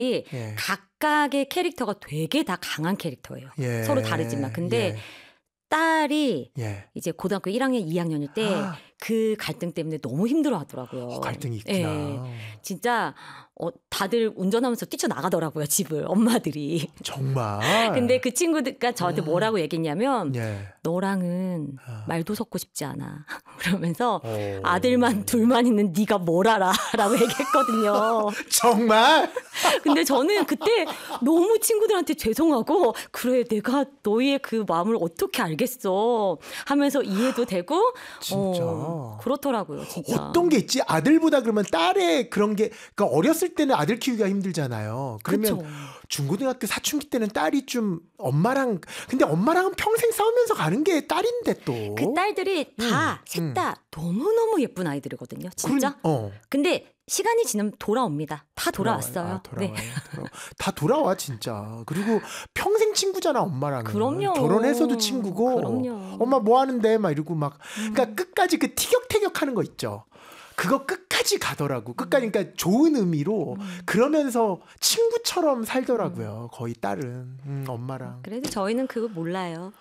예. 각각의 캐릭터가 되게 다 강한 캐릭터예요. 예. 서로 다르지만. 근데 예. 딸이 예. 이제 고등학교 1학년, 2학년일 때 아, 그 갈등 때문에 너무 힘들어 하더라고요. 갈등이 있구나. 예. 진짜 다들 운전하면서 뛰쳐나가더라고요, 집을. 엄마들이. 정말. 근데 그 친구가 저한테 뭐라고 얘기했냐면 예. 너랑은 아. 말도 섞고 싶지 않아. 그러면서 오. 아들만 둘만 있는 네가 뭘 알아 라고 얘기했거든요. 정말? 근데 저는 그때 너무 친구들한테 죄송하고 그래 내가 너희의 그 마음을 어떻게 알겠어 하면서 이해도 되고 진짜. 그렇더라고요. 진짜. 어떤 게 있지? 아들보다 그러면 딸의 그런 게 그러니까 어렸을 때는 아들 키우기가 힘들잖아요. 그러면 그쵸. 중고등학교 사춘기 때는 딸이 좀 엄마랑 근데 엄마랑은 평생 싸우면서 가는 게 딸인데 또. 그 딸들이 다 셋 다 너무너무 예쁜 아이들이거든요. 진짜. 근데 시간이 지나면 돌아옵니다. 다 돌아왔어요. 돌아와요. 네. 다 돌아와 진짜. 그리고 평생 친구잖아 엄마랑은. 그럼요. 결혼해서도 친구고. 그럼요. 엄마 뭐 하는데 막 이러고 막. 그러니까 끝까지 그 티격태격하는 거 있죠. 그거 끝까지 가더라고. 끝까지 그러니까 좋은 의미로 그러면서 친구처럼 살더라고요. 거의 딸은 엄마랑. 그래도 저희는 그거 몰라요.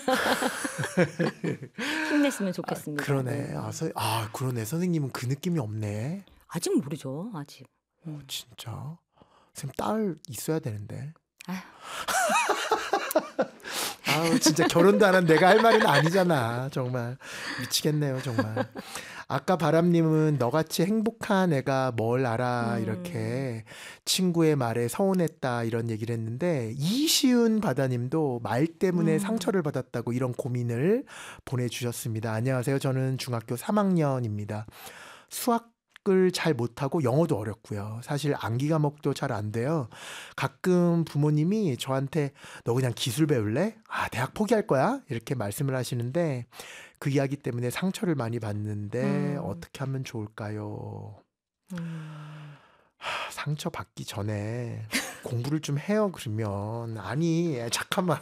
힘냈으면 좋겠습니다. 그러네. 그러네. 선생님은 그 느낌이 없네. 아직 모르죠. 아직. 진짜. 선생님 딸 있어야 되는데. 아우 진짜 결혼도 안 한 내가 할 말은 아니잖아. 정말 미치겠네요. 정말. 아까 바람님은 너같이 행복한 애가 뭘 알아 이렇게 친구의 말에 서운했다 이런 얘기를 했는데 이시은 바다님도 말 때문에 상처를 받았다고 이런 고민을 보내주셨습니다. 안녕하세요. 저는 중학교 3학년입니다. 수학을 잘 못하고 영어도 어렵고요. 사실 암기 과목도 잘 안 돼요. 가끔 부모님이 저한테 너 그냥 기술 배울래? 대학 포기할 거야? 이렇게 말씀을 하시는데 그 이야기 때문에 상처를 많이 받는데 어떻게 하면 좋을까요? 상처 받기 전에 공부를 좀 해요. 그러면 잠깐만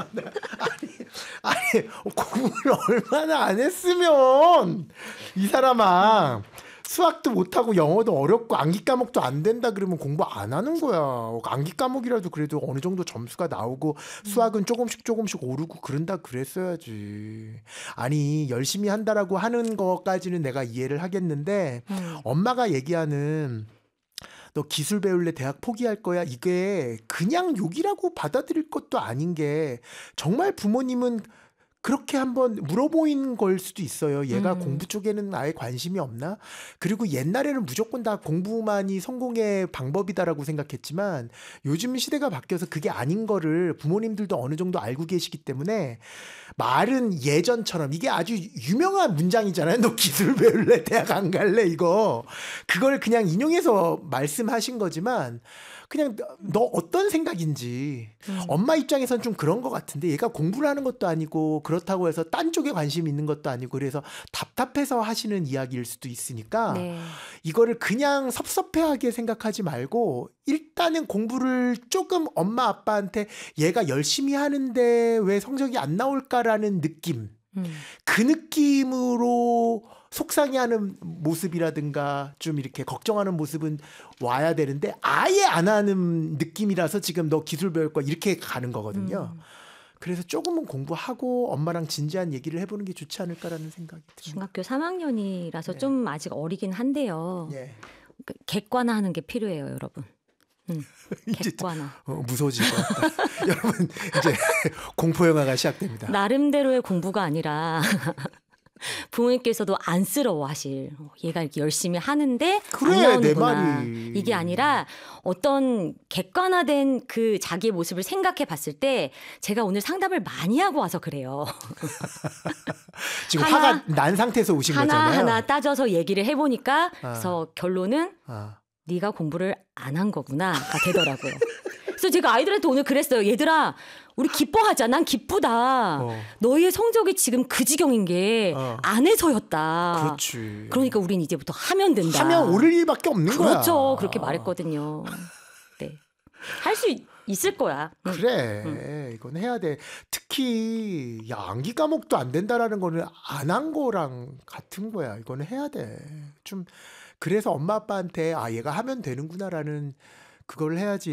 공부를 얼마나 안 했으면 이 사람아 수학도 못하고 영어도 어렵고 암기 과목도 안 된다 그러면 공부 안 하는 거야. 암기 과목이라도 그래도 어느 정도 점수가 나오고 수학은 조금씩 오르고 그런다 그랬어야지. 열심히 한다라고 하는 것까지는 내가 이해를 하겠는데 엄마가 얘기하는 너 기술 배울래 대학 포기할 거야 이게 그냥 욕이라고 받아들일 것도 아닌 게 정말 부모님은 그렇게 한번 물어보인 걸 수도 있어요. 얘가 공부 쪽에는 아예 관심이 없나? 그리고 옛날에는 무조건 다 공부만이 성공의 방법이다라고 생각했지만 요즘 시대가 바뀌어서 그게 아닌 거를 부모님들도 어느 정도 알고 계시기 때문에 말은 예전처럼 이게 아주 유명한 문장이잖아요. 너 기술 배울래? 대학 안 갈래? 이거. 그걸 그냥 인용해서 말씀하신 거지만 그냥 너 어떤 생각인지 엄마 입장에선 좀 그런 것 같은데 얘가 공부를 하는 것도 아니고 그렇다고 해서 딴 쪽에 관심이 있는 것도 아니고 그래서 답답해서 하시는 이야기일 수도 있으니까 네. 이거를 그냥 섭섭해하게 생각하지 말고 일단은 공부를 조금 엄마 아빠한테 얘가 열심히 하는데 왜 성적이 안 나올까라는 느낌 그 느낌으로 속상해하는 모습이라든가 좀 이렇게 걱정하는 모습은 와야 되는데 아예 안 하는 느낌이라서 지금 너 기술 배울 거야 이렇게 가는 거거든요. 그래서 조금은 공부하고 엄마랑 진지한 얘기를 해보는 게 좋지 않을까라는 생각이 듭니다. 중학교 3학년이라서 좀 아직 어리긴 한데요. 객관화하는 게 필요해요, 여러분. 객관화. 무서워질 것 같다. 여러분 이제 공포 영화가 시작됩니다. 나름대로의 공부가 아니라 부모님께서도 안쓰러워하실 얘가 이렇게 열심히 하는데 그래, 안 나오는구나. 내 말이. 이게 아니라 어떤 객관화된 그 자기의 모습을 생각해 봤을 때 제가 오늘 상담을 많이 하고 와서 그래요. 지금 화가 난 상태에서 오신 거잖아요. 하나하나 따져서 얘기를 해보니까 그래서 결론은 네가 공부를 안 한 거구나가 되더라고요. 그래서 제가 아이들한테 오늘 그랬어요. 얘들아 우리 기뻐하자. 난 기쁘다. 너희의 성적이 지금 그 지경인 게 안 해서였다. 그렇지. 그러니까 우린 이제부터 하면 된다. 하면 오를 일밖에 없는 거야. 그렇죠. 그렇게 말했거든요. 네. 할 수 있을 거야. 그래. 이건 해야 돼. 특히 암기 과목도 안 된다라는 거는 안 한 거랑 같은 거야. 이거는 해야 돼. 좀 그래서 엄마 아빠한테 얘가 하면 되는구나라는 그걸 해야지